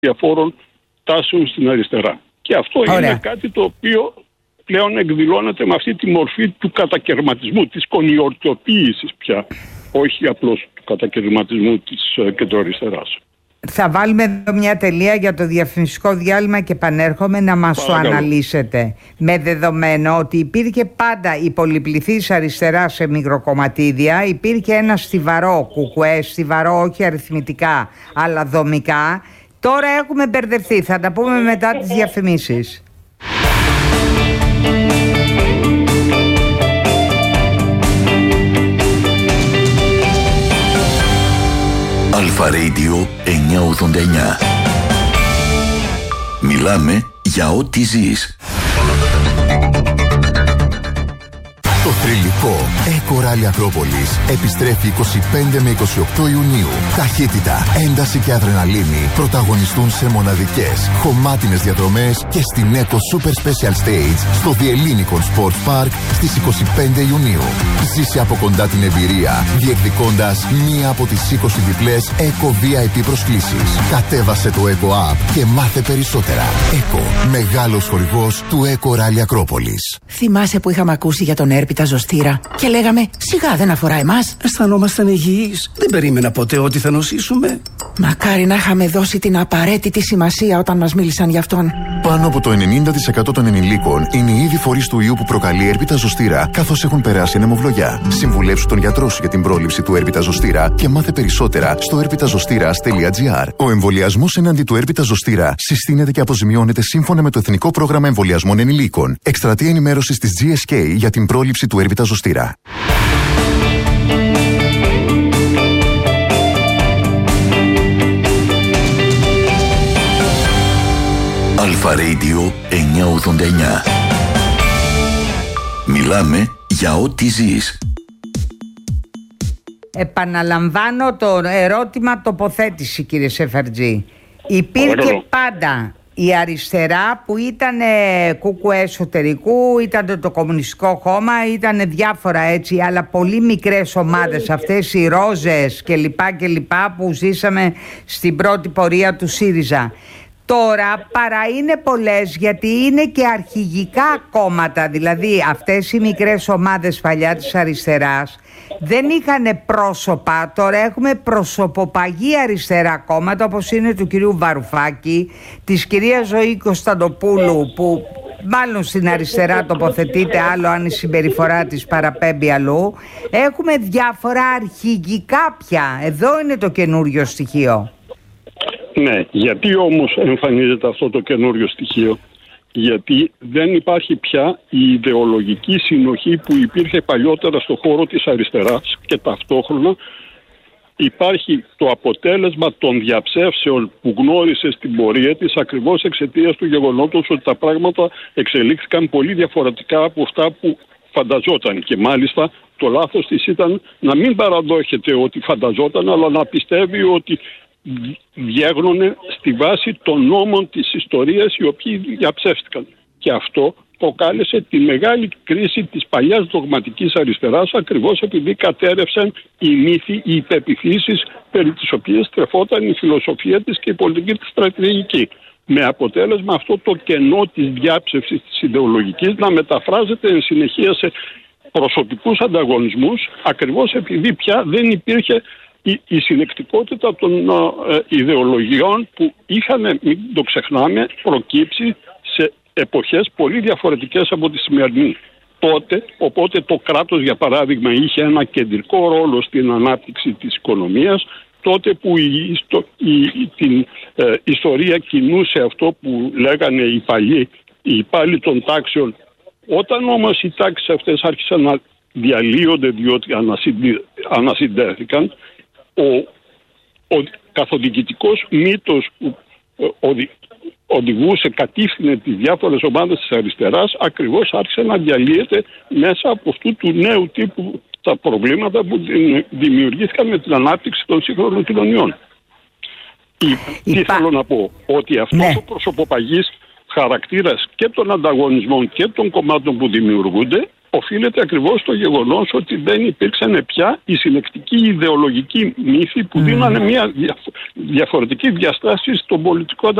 διαφόρων τάσεων στην αριστερά. Και αυτό είναι κάτι το οποίο πλέον εκδηλώνεται με αυτή τη μορφή του κατακαιρματισμού, της κονιορτοποίησης πια, όχι απλώς του κατακαιρματισμού της κεντροαριστεράς. Θα βάλουμε εδώ μια τελεία για το διαφημιστικό διάλειμμα και επανέρχομαι να μας το αναλύσετε. Με δεδομένο ότι υπήρχε πάντα η πολυπληθής αριστερά σε μικροκομματίδια, υπήρχε ένα στιβαρό κουκουέ, στιβαρό όχι αριθμητικά αλλά δομικά. Τώρα έχουμε μπερδευτεί, θα τα πούμε μετά τις διαφημίσεις. Αλφα Radio 989. Μιλάμε για ό,τι ζεις. Το θρυλικό Eco Rally Ακρόπολης επιστρέφει 25 με 28 Ιουνίου. Ταχύτητα, ένταση και αδρεναλίνη πρωταγωνιστούν σε μοναδικές, χωμάτινες διαδρομές και στην Eco Super Special Stage στο The Ellinikon Sports Park στις 25 Ιουνίου. Ζήσε από κοντά την εμπειρία, διεκδικώντας μία από τις 20 διπλές Eco VIP προσκλήσεις. Κατέβασε το Eco App και μάθε περισσότερα. Eco, μεγάλος χορηγός του Eco Rally Ακρόπολης. Θυμάσαι που είχαμε ακούσει για τον έρπιτα ζωστήρα και λέγαμε σιγά δεν αφορά εμάς? Αισθανόμασταν υγιείς. Δεν περίμενα ποτέ ότι θα νοσήσουμε. Μακάρι να είχαμε δώσει την απαραίτητη σημασία όταν μας μίλησαν γι' αυτόν. Πάνω από το 90% των ενηλίκων είναι ήδη φορείς του ιού που προκαλεί έρπιτα ζωστήρα, καθώς έχουν περάσει ανεμοβλογιά. Συμβουλέψου τον γιατρό σου για την πρόληψη του έρπιτα ζωστήρα και μάθε περισσότερα στο erpitazostira.gr. Ο εμβολιασμός εναντί του έρπιτα ζωστήρα συστήνεται και αποζημιώνεται σύμφωνα με το Εθνικό Πρόγραμμα Εμβολιασμών Ενηλίκων. Εκστρατεία ενημέρωσης της GSK για την πρόληψη του έρπιτα ζωστήρα. Αλφα Radio 989. Μιλάμε για ό,τι ζεις. Επαναλαμβάνω το ερώτημα τοποθέτηση, κύριε Σεφαρτζή. Υπήρχε πάντα η αριστερά που ήταν κουκουέ εσωτερικού, ήταν το Κομμουνιστικό Κόμμα, ήταν διάφορα έτσι, αλλά πολύ μικρές ομάδες, αυτές οι ρόζες και λοιπά που ζήσαμε στην πρώτη πορεία του ΣΥΡΙΖΑ. Τώρα παρά είναι πολλές, γιατί είναι και αρχηγικά κόμματα, δηλαδή αυτές οι μικρές ομάδες παλιά της αριστεράς δεν είχαν πρόσωπα. Τώρα έχουμε προσωποπαγή αριστερά κόμματα, όπως είναι του κυρίου Βαρουφάκη, της κυρίας Ζωή Κωνσταντοπούλου, που μάλλον στην αριστερά τοποθετείται, άλλο αν η συμπεριφορά της παραπέμπει αλλού. Έχουμε διάφορα αρχηγικά πια. Εδώ είναι το καινούριο στοιχείο. Ναι, γιατί όμως εμφανίζεται αυτό το καινούριο στοιχείο? Γιατί δεν υπάρχει πια η ιδεολογική συνοχή που υπήρχε παλιότερα στο χώρο της αριστεράς και ταυτόχρονα υπάρχει το αποτέλεσμα των διαψεύσεων που γνώρισε στην πορεία της ακριβώς εξαιτίας του γεγονότος ότι τα πράγματα εξελίχθηκαν πολύ διαφορετικά από αυτά που φανταζόταν. Και μάλιστα το λάθος της ήταν να μην παραδόχεται ότι φανταζόταν, αλλά να πιστεύει ότι διέγνωνε στη βάση των νόμων της ιστορίας οι οποίοι διαψεύστηκαν. Και αυτό προκάλεσε τη μεγάλη κρίση της παλιάς δογματικής αριστεράς, ακριβώς επειδή κατέρευσαν οι μύθοι, οι υπεποιθήσεις περί τις οποίες τρεφόταν η φιλοσοφία της και η πολιτική της στρατηγική. Με αποτέλεσμα αυτό το κενό της διάψευσης της ιδεολογικής να μεταφράζεται εν συνεχεία σε προσωπικούς ανταγωνισμούς, ακριβώς επειδή πια δεν υπήρχε η συνεκτικότητα των ιδεολογιών που είχαν, μην το ξεχνάμε, προκύψει σε εποχές πολύ διαφορετικές από τη σημερινή. Οπότε το κράτος, για παράδειγμα, είχε ένα κεντρικό ρόλο στην ανάπτυξη της οικονομίας, τότε που την ιστορία κινούσε αυτό που λέγανε οι υπάλληλοι των τάξεων. Όταν όμως οι τάξεις αυτές άρχισαν να διαλύονται διότι ανασυντέθηκαν, ο καθοδικητικός μύτος που οδηγούσε, κατήφθηνε τις διάφορες ομάδες της αριστεράς, ακριβώς άρχισε να διαλύεται μέσα από αυτού του νέου τύπου τα προβλήματα που δημιουργήθηκαν με την ανάπτυξη των σύγχρονων κοινωνιών. Τι θέλω να πω? Ότι αυτός ο προσωποπαγής χαρακτήρας και των ανταγωνισμών και των κομμάτων που δημιουργούνται οφείλεται ακριβώς στο γεγονός ότι δεν υπήρξαν πια οι συλλεκτικοί ιδεολογικοί μύθοι που δίνανε μια διαφορετική διαστάση στον πολιτικό